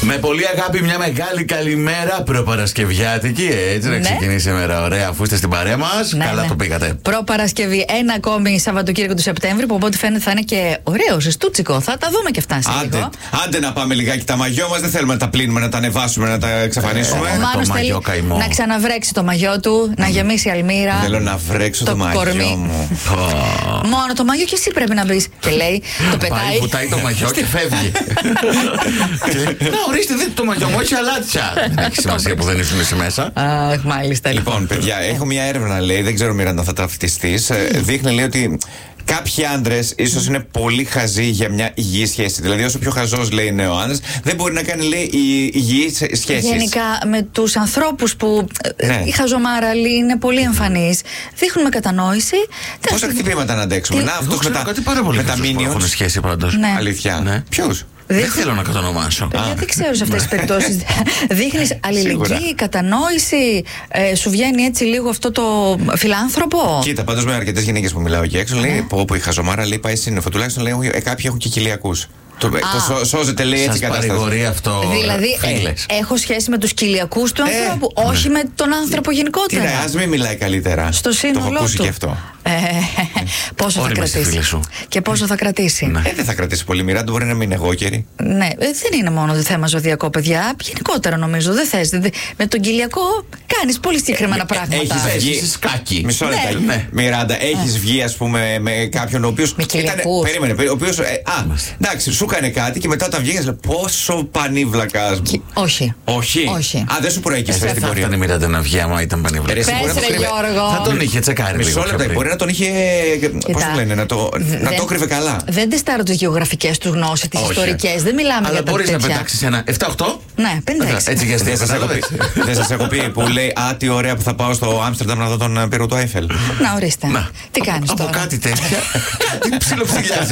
Με πολύ αγάπη, μια μεγάλη καλημέρα προπαρασκευιάτικη. Έτσι, να ξεκινήσει η μέρα. Ωραία, αφού είστε στην παρέα μας. Καλά το πήγατε. Προπαρασκευή, ένα ακόμη Σαββατοκύριακο του Σεπτέμβρη, που από ό,τι φαίνεται θα είναι και ωραίο, ζεστούτσικο. Θα τα δούμε και αυτά σε λίγο. Άντε να πάμε λιγάκι τα μαγιό μας. Δεν θέλουμε να τα πλύνουμε, να τα ανεβάσουμε, να τα εξαφανίσουμε. Ο Μάνος θέλει να ξαναβρέξει το μαγιό του, να γεμίσει αλμύρα. Θέλω να βρέξω το μαγιό μου. Μόνο το μαγιό και εσύ πρέπει να μπει. Και λέει, το πετάει. Βουτάει το μαγιό και φεύγει. Να ορίστε, δείτε το μαγιό μου, όχι αλάτια. Δεν έχει σημασία που δεν ήσουν εσύ μέσα. Αχ, μάλιστα. Λοιπόν, παιδιά, έχω μια έρευνα, λέει, δεν ξέρω Μιράντα θα ταυτιστείς. Δείχνει, λέει, ότι κάποιοι άντρες ίσως είναι πολύ χαζοί για μια υγιή σχέση. Δηλαδή, όσο πιο χαζός, λέει, είναι ο άντρας, δεν μπορεί να κάνει, λέει, υγιείς σχέσεις. Γενικά, με τους ανθρώπους που η χαζομάραλη είναι πολύ εμφανής, δείχνουμε κατανόηση. Πόσα χτυπήματα να αντέξουμε. Να, αυτός με τα μήνυος. Έχουν σχέση πάντως. Αλήθεια. Ποιους? Δεν θέλω να κατονομάσω. Δεν ξέρω σε αυτές τις περιπτώσεις. Δείχνεις αλληλεγγύη, κατανόηση, σου βγαίνει έτσι λίγο αυτό το φιλάνθρωπο. Κοίτα, πάντως με αρκετές γυναίκες που μιλάω εκεί έξω, λέει, πω η χαζομάρα, λέει, πάει σύννεφο. Τουλάχιστον, λέει, κάποιοι έχουν και κοιλιακούς. Σώζεται, λέει, έτσι κατάσταση. Παρηγορεί αυτό. Δηλαδή, έχω σχέση με τους κοιλιακούς του ανθρώπου, όχι με τον άνθρωπο γενικότερα. Τι, ας μην μιλάει καλύτερα. Στο σύνολό του. Το έχω ακούσει και αυτό. Πόσο θα κρατήσει. Και πόσο θα κρατήσει. Δεν θα κρατήσει πολύ, Μιράντα, μπορεί να μην είναι εγώ καιρή. Ναι, δεν είναι μόνο το θέμα ζωδιακό, παιδιά. Γενικότερα νομίζω. Δεν θες. Με τον κοιλιακό κάνεις πολύ συγκεκριμένα πράγματα. Έχεις βγει σκάκι. Μισό λεπτό. Μιράντα, έχεις βγει, ας πούμε, με κάποιον ο οποίος. Περίμενε. Ο οποίος. Εντάξει, σου έκανε κάτι και μετά όταν βγήκες, λέει, πόσο πανίβλακας. Όχι. Όχι. Δεν σου προέκυψε στην πορεία. Δεν Μιράντα να βγει άμα ήταν πανίβλακας. Θα τον είχε τσεκάρει. Μισό λεπτό. Μπορεί να τον είχε. Πώς το λένε, να το κρύβε καλά. Δεν τεστάρω τις γεωγραφικές του γνώσεις, τις ιστορικές. Δεν μιλάμε για τα τέτοια. Αλλά μπορείς να πετάξεις ένα 7-8. Ναι, 56. Έτσι για στιγμή. Δεν σας έχω πει που λέει, α, τι ωραία που θα πάω στο Άμστερνταμ να δω τον πύργο του Άιφελ. Να, ορίστε. Τι κάνεις τώρα? Από κάτι τέτοια. Κάτι ψιλοψηλιάζει.